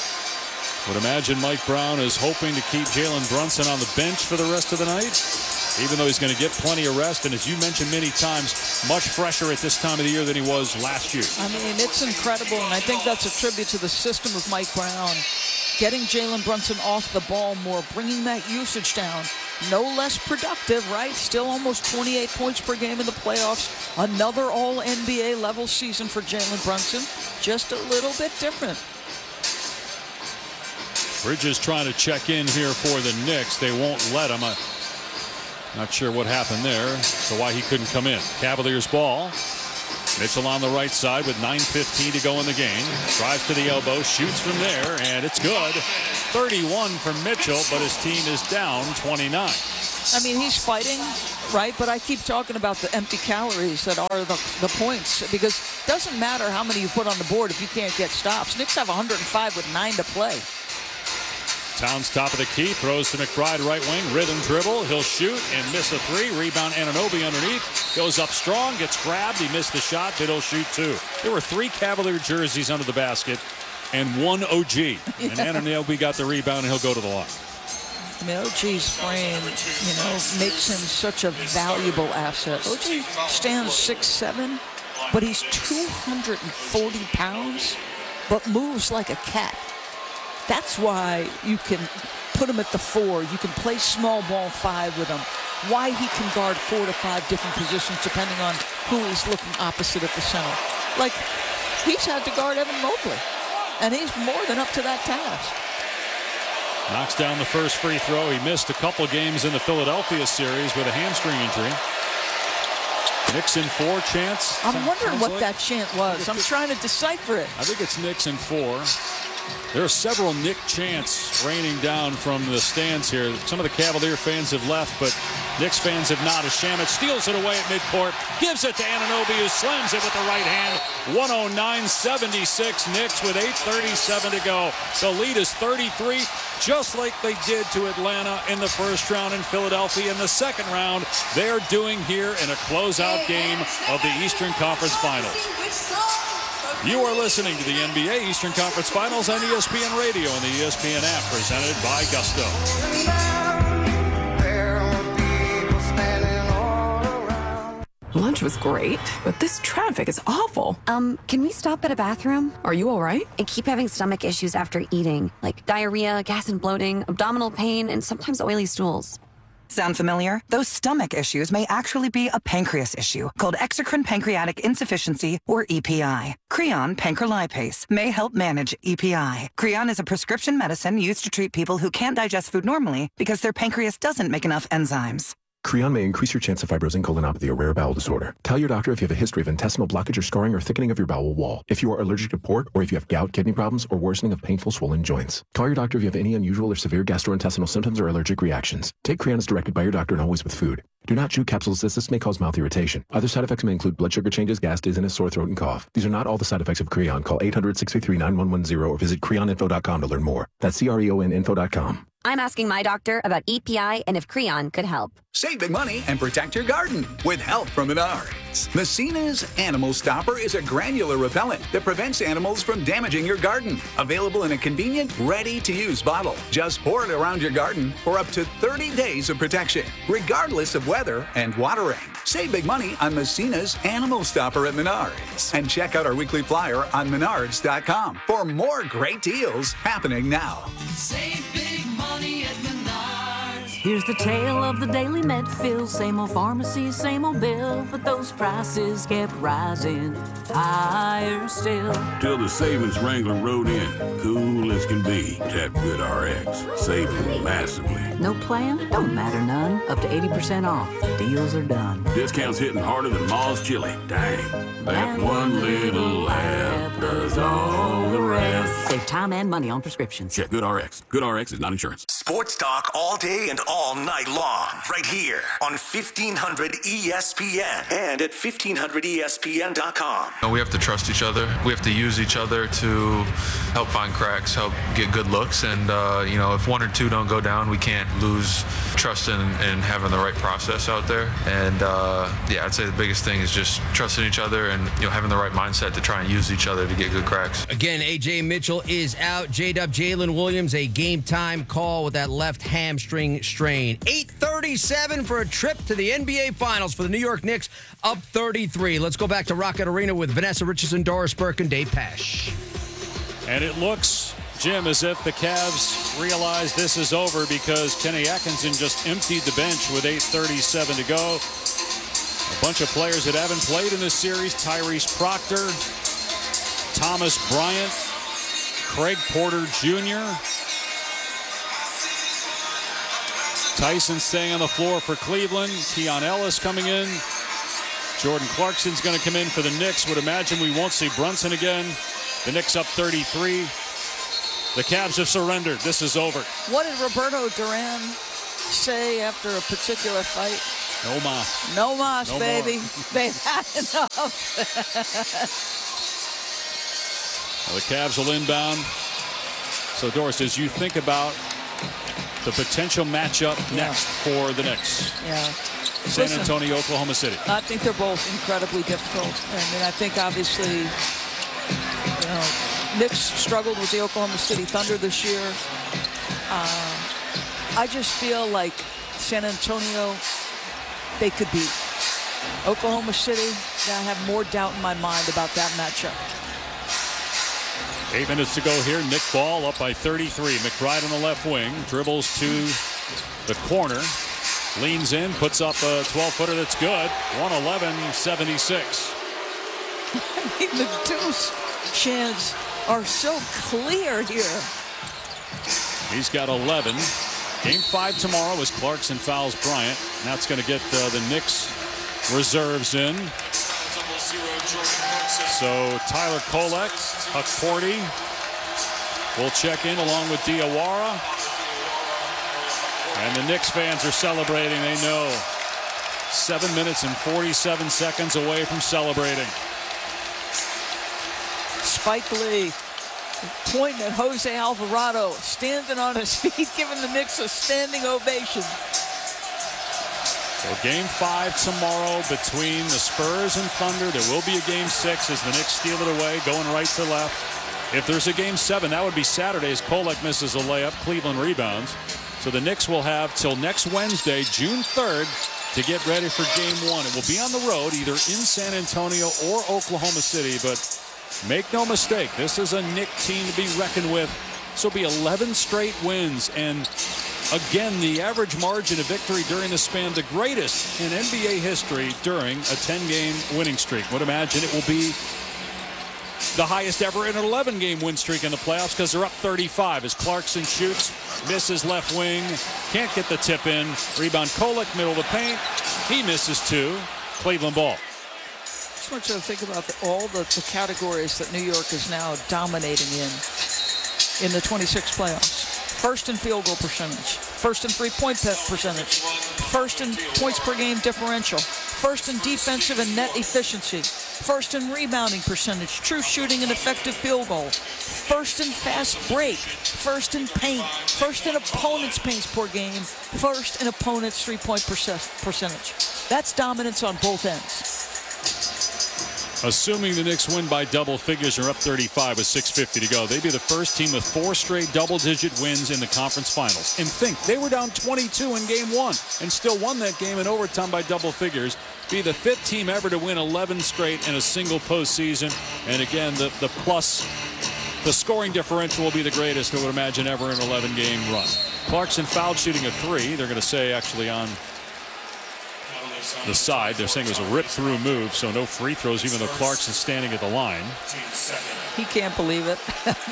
Would imagine Mike Brown is hoping to keep Jalen Brunson on the bench for the rest of the night. even though he's going to get plenty of rest. And as you mentioned many times, much fresher at this time of the year than he was last year. I mean, it's incredible, and I think that's a tribute to the system of Mike Brown. Getting Jalen Brunson off the ball more, bringing that usage down. No less productive, right? Still almost 28 points per game in the playoffs. Another all-NBA level season for Jalen Brunson. Just a little bit different. Bridges trying to check in here for the Knicks. They won't let him. Not sure what happened there, so why he couldn't come in. Cavaliers ball. Mitchell on the right side with 9:15 to go in the game. Drives to the elbow, shoots from there, and it's good. 31 for Mitchell, but his team is down 29. I mean, he's fighting, right? But I keep talking about the empty calories that are the points, because it doesn't matter how many you put on the board if you can't get stops. Knicks have 105 with 9 to play. Towns top of the key, throws to McBride, right wing, rhythm dribble. He'll shoot and miss a three. Rebound Anunoby underneath. Goes up strong, gets grabbed. He missed the shot, but he'll shoot two. There were 3 Cavalier jerseys under the basket and 1 OG. And Anunoby got the rebound, and he'll go to the line. I mean, OG's frame, makes him such a valuable asset. OG stands 6'7", but he's 240 pounds, but moves like a cat. That's why you can put him at the 4. You can play small ball 5 with him. Why he can guard 4 to 5 different positions depending on who he's looking opposite at the center. Like, he's had to guard Evan Mobley, and he's more than up to that task. Knocks down the first free throw. He missed a couple games in the Philadelphia series with a hamstring injury. Knicks in 4 chance. I'm wondering what that chant was. I'm trying to decipher it. I think it's Knicks in 4. There are several Knick chants raining down from the stands here. Some of the Cavalier fans have left, but Knicks fans have not. As Shamet steals it away at midcourt, gives it to Anunoby, who slams it with the right hand. 109-76 Knicks with 8:37 to go. The lead is 33, just like they did to Atlanta in the first round in Philadelphia. In the second round, they're doing here in a closeout game of the Eastern Conference Finals. You are listening to the NBA Eastern Conference Finals on ESPN Radio and the ESPN app, presented by Gusto. Lunch was great, but this traffic is awful. Can we stop at a bathroom? Are you all right? I keep having stomach issues after eating, like diarrhea, gas and bloating, abdominal pain, and sometimes oily stools. Sound familiar? Those stomach issues may actually be a pancreas issue called exocrine pancreatic insufficiency, or EPI. Creon pancrelipase may help manage EPI. Creon is a prescription medicine used to treat people who can't digest food normally because their pancreas doesn't make enough enzymes. Creon may increase your chance of fibrosing colonopathy, a rare bowel disorder. Tell your doctor if you have a history of intestinal blockage or scarring or thickening of your bowel wall, if you are allergic to pork, or if you have gout, kidney problems, or worsening of painful swollen joints. Call your doctor if you have any unusual or severe gastrointestinal symptoms or allergic reactions. Take Creon as directed by your doctor and always with food. Do not chew capsules as this may cause mouth irritation. Other side effects may include blood sugar changes, gas, dizziness, sore throat, and cough. These are not all the side effects of Creon. Call 800-633-9110 or visit creoninfo.com to learn more. That's CREONinfo.com. I'm asking my doctor about EPI and if Creon could help. Save big money and protect your garden with help from Menards. Messina's Animal Stopper is a granular repellent that prevents animals from damaging your garden. Available in a convenient, ready-to-use bottle. Just pour it around your garden for up to 30 days of protection, regardless of weather and watering. Save big money on Messina's Animal Stopper at Menards. And check out our weekly flyer on Menards.com for more great deals happening now. Save big money at Menards. Here's the tale of the daily Medfield. Same old pharmacy, same old bill, but those prices kept rising higher still. Till the savings wrangler rode in, cool as can be. Tap Good RX, saving massively. No plan? Don't matter none. Up to 80% off. Deals are done. Discounts hitting harder than Ma's chili. Dang. That one little lab does all the rest. Save time and money on prescriptions. Check Good RX. Good RX is not insurance. Sports talk all day and all night long. Right here on 1500 ESPN and at 1500ESPN.com. We have to trust each other. We have to use each other to help find cracks, help get good looks. And, if one or two don't go down, we can't lose trust in having the right process out there. And, I'd say the biggest thing is just trusting each other and, having the right mindset to try and use each other to get good cracks. Again, A.J. Mitchell is out. J-Dub Jalen Williams, a game time call with that left hamstring strain. 8:30 8:37 for a trip to the NBA Finals for the New York Knicks, up 33. Let's go back to Rocket Arena with Vanessa Richardson, Doris Burke, and Dave Pasch. And it looks, Jim, as if the Cavs realize this is over because Kenny Atkinson just emptied the bench with 8:37 to go. A bunch of players that haven't played in this series: Tyrese Proctor, Thomas Bryant, Craig Porter Jr., Tyson staying on the floor for Cleveland, Keon Ellis coming in, Jordan Clarkson's going to come in for the Knicks. Would imagine we won't see Brunson again. The Knicks up 33. The Cavs have surrendered. This is over. What did Roberto Duran say after a particular fight? No mas. No mas, No baby. more. They've had enough. Well, the Cavs will inbound. So, Doris, as you think about the potential matchup next for the Knicks. Yeah. San Antonio, Oklahoma City. I think they're both incredibly difficult. I mean, I think obviously, Knicks struggled with the Oklahoma City Thunder this year. I just feel like San Antonio, they could beat. Oklahoma City, I have more doubt in my mind about that matchup. 8 minutes to go here. Nick Ball up by 33. McBride on the left wing. Dribbles to the corner. Leans in. Puts up a 12-footer that's good. 111-76. I mean, the Deuce chants are so clear here. He's got 11. Game 5 tomorrow as Clarkson fouls Bryant. And that's going to get the Knicks reserves in. So Tyler Kolek, Huck Porty will check in along with Diawara. And the Knicks fans are celebrating. They know 7 minutes and 47 seconds away from celebrating. Spike Lee pointing at Jose Alvarado, standing on his feet, giving the Knicks a standing ovation. So game 5 tomorrow between the Spurs and Thunder. There will be a game 6 as the Knicks steal it away, going right to left. If there's a game 7, that would be Saturday as Kolek misses a layup. Cleveland rebounds. So the Knicks will have till next Wednesday, June 3rd, to get ready for game 1. It will be on the road, either in San Antonio or Oklahoma City. But make no mistake, this is a Knicks team to be reckoned with. This will be 11 straight wins. And again, the average margin of victory during the span, the greatest in NBA history during a 10-game winning streak. Would imagine it will be the highest ever in an 11-game win streak in the playoffs because they're up 35 as Clarkson shoots, misses left wing, can't get the tip in. Rebound Kolek, middle of the paint. He misses 2. Cleveland ball. Just want you to think about all the categories that New York is now dominating in the 26 playoffs. First in field goal percentage, first in three-point percentage, first in points per game differential, first in defensive and net efficiency, first in rebounding percentage, true shooting and effective field goal, first in fast break, first in paint, first in opponent's paints per game, first in opponent's three-point percentage. That's dominance on both ends. Assuming the Knicks win by double figures, are up 35 with 6:50 to go. They'd be the first team with 4 straight double-digit wins in the conference finals. And think, they were down 22 in game 1 and still won that game in overtime by double figures. Be the 5th team ever to win 11 straight in a single postseason. And again, the scoring differential will be the greatest, I would imagine, ever in an 11-game run. Clarkson fouled shooting a 3. They're going to say actually on the side. They're saying it was a rip-through move, so no free throws, even though Clarkson's standing at the line. He can't believe it.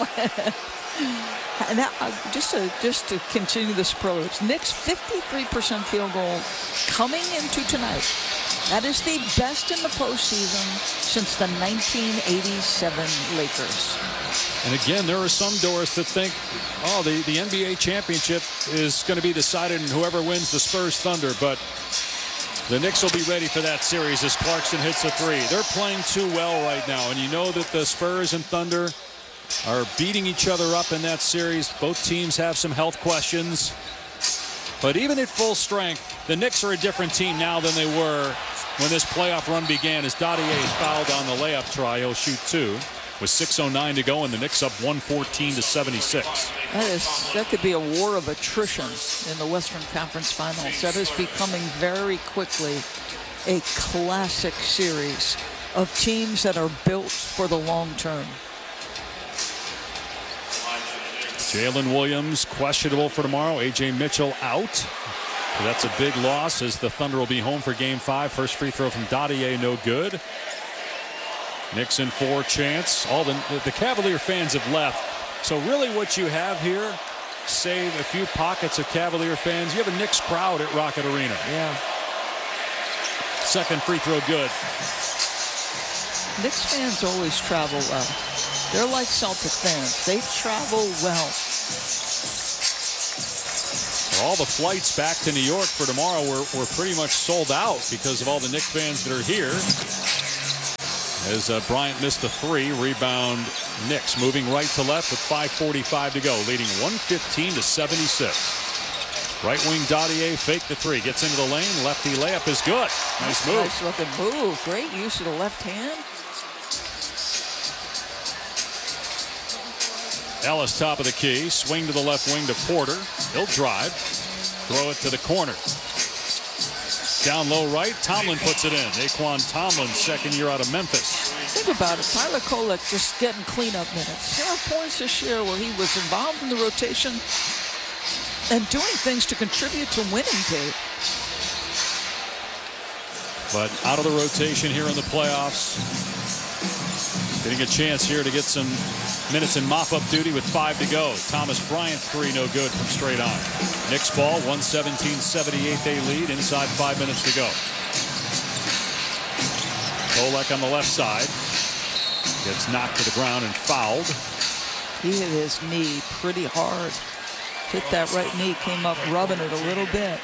Now, just to continue this approach, Knicks 53% field goal coming into tonight. That is the best in the postseason since the 1987 Lakers. And again, there are some, Doris, that think, oh, the NBA championship is going to be decided in whoever wins the Spurs Thunder, but the Knicks will be ready for that series as Clarkson hits a 3. They're playing too well right now, and you know that the Spurs and Thunder are beating each other up in that series. Both teams have some health questions. But even at full strength, the Knicks are a different team now than they were when this playoff run began as Dottier is fouled on the layup try. He'll shoot 2. with 6:09 to go, and the Knicks up 114-76. That could be a war of attrition in the Western Conference Finals. That is becoming very quickly a classic series of teams that are built for the long term. Jalen Williams questionable for tomorrow. A.J. Mitchell out. So that's a big loss as the Thunder will be home for Game 5. First free throw from Dadier, no good. Knicks in 4 chance. All the Cavalier fans have left. So really what you have here, save a few pockets of Cavalier fans, you have a Knicks crowd at Rocket Arena. Yeah. Second free throw good. Knicks fans always travel well. They're like Celtic fans. They travel well. All the flights back to New York for tomorrow were pretty much sold out because of all the Knicks fans that are here. As Bryant missed a 3, rebound Knicks moving right to left with 5:45 to go, leading 115-76. Right wing Dadier fake the 3, gets into the lane, lefty layup is good. Nice move. Nice looking move. Great use of the left hand. Ellis top of the key, swing to the left wing to Porter. He'll drive, throw it to the corner. Down low right, Tomlin puts it in. Aquan Tomlin, second year out of Memphis. Think about it, Tyler Kolek just getting cleanup minutes. There are points this year where he was involved in the rotation and doing things to contribute to winning, Dave. But out of the rotation here in the playoffs. Getting a chance here to get some minutes in mop-up duty with 5 to go. Thomas Bryant 3, no good from straight on. Knicks ball, 117-78 they lead, inside 5 minutes to go. Kolek on the left side. Gets knocked to the ground and fouled. He hit his knee pretty hard. Hit that right knee, came up rubbing it a little bit.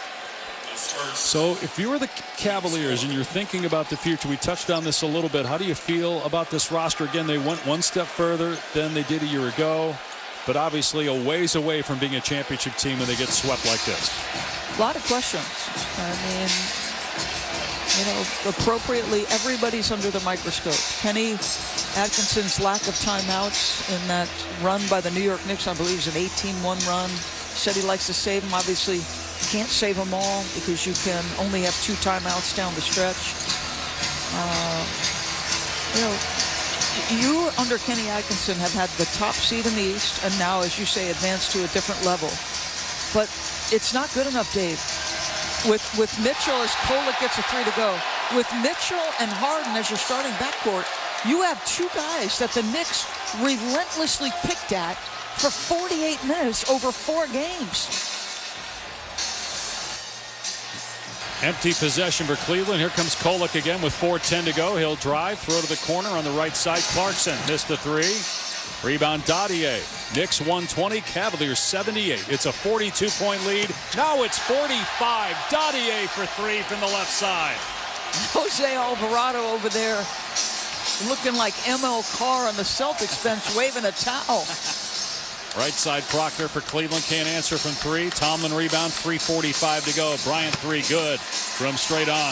So if you were the Cavaliers and you're thinking about the future, we touched on this a little bit. How do you feel about this roster? Again, they went one step further than they did a year ago, but obviously a ways away from being a championship team when they get swept like this. A lot of questions. I mean, you know, appropriately, everybody's under the microscope. Kenny Atkinson's lack of timeouts in that run by the New York Knicks, I believe, is an 18-1 run. Said he likes to save them. Obviously, can't save them all because you can only have 2 timeouts down the stretch. You know, you under Kenny Atkinson have had the top seed in the East and now, as you say, advanced to a different level. But it's not good enough, Dave. With Mitchell as Kolek gets a 3 to go, with Mitchell and Harden as your starting backcourt, you have 2 guys that the Knicks relentlessly picked at for 48 minutes over 4 games. Empty possession for Cleveland. Here comes Kolek again with 4:10 to go. He'll drive, throw to the corner on the right side. Clarkson missed the 3. Rebound Dadier. Knicks 120, Cavaliers 78. It's a 42-point lead. Now it's 45. Dadier for 3 from the left side. Jose Alvarado over there looking like ML Carr on the Celtics bench waving a towel. Right side Proctor for Cleveland, can't answer from 3. Tomlin rebound, 3:45 to go. Bryant 3, good from straight on.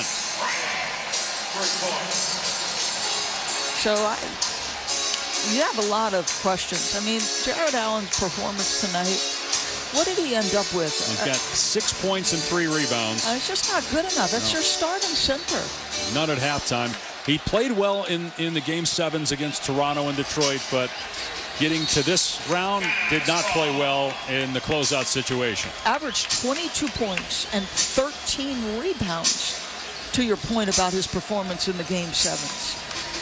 So you have a lot of questions. I mean, Jared Allen's performance tonight, what did he end up with? He's got 6 points and 3 rebounds. It's just not good enough. That's your starting center. None at halftime. He played well in the Game 7s against Toronto and Detroit, but getting to this round, did not play well in the closeout situation. Averaged 22 points and 13 rebounds, to your point about his performance in the Game 7s.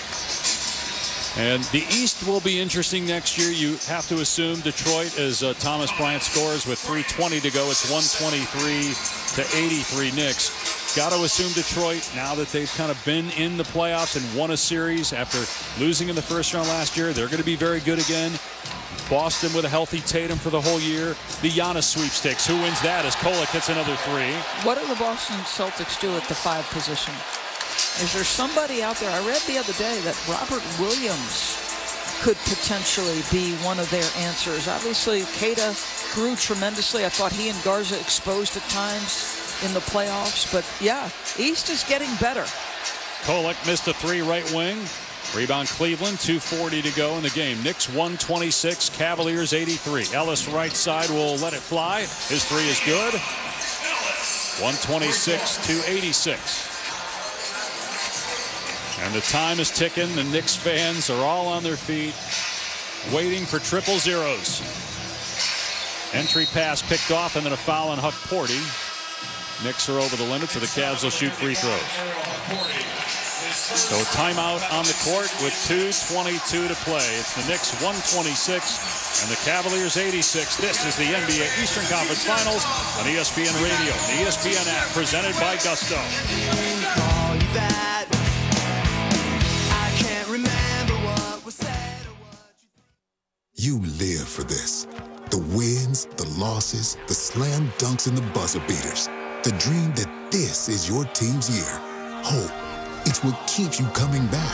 And the East will be interesting next year. You have to assume Detroit, as Thomas Bryant scores with 3:20 to go. It's 123-83 Knicks. Got to assume Detroit, now that they've kind of been in the playoffs and won a series after losing in the first round last year, they're going to be very good again. Boston with a healthy Tatum for the whole year. The Giannis sweepstakes. Who wins that as Kolek hits another 3? What do the Boston Celtics do at the 5 position? Is there somebody out there? I read the other day that Robert Williams could potentially be one of their answers. Obviously, Keita grew tremendously. I thought he and Garza exposed at times in the playoffs. But, yeah, East is getting better. Kolek missed a 3 right wing. Rebound Cleveland, 2:40 to go in the game. Knicks 126, Cavaliers 83. Ellis right side will let it fly. His three is good. 126-86. And the time is ticking. The Knicks fans are all on their feet, waiting for triple zeros. Entry pass picked off, and then a foul on Huck Porty. Knicks are over the limit, so the Cavs will shoot free throws. So timeout on the court with 2:22 to play. It's the Knicks 126 and the Cavaliers 86. This is the NBA Eastern Conference Finals on ESPN Radio, the ESPN app, presented by Gusto. You live for this. The wins, the losses, the slam dunks, and the buzzer beaters. The dream that this is your team's year. Hope. It's what keeps you coming back.